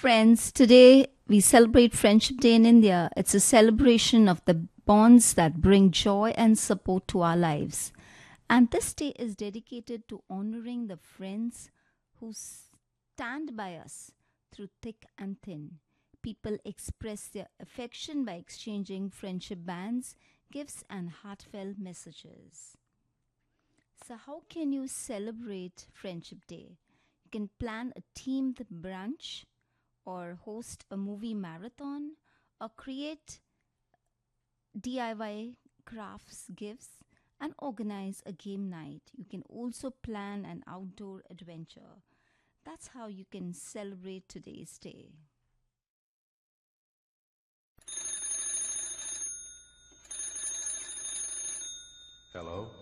Friends, today we celebrate Friendship Day in India. It's a celebration of the bonds that bring joy and support to our lives. And this day is dedicated to honoring the friends who stand by us through thick and thin. People express their affection by exchanging friendship bands, gifts, and heartfelt messages. So, how can you celebrate Friendship Day? You can plan a themed brunch, or host a movie marathon, or create DIY crafts, gifts, and organize a game night. You can also plan an outdoor adventure. That's how you can celebrate today's day. Hello?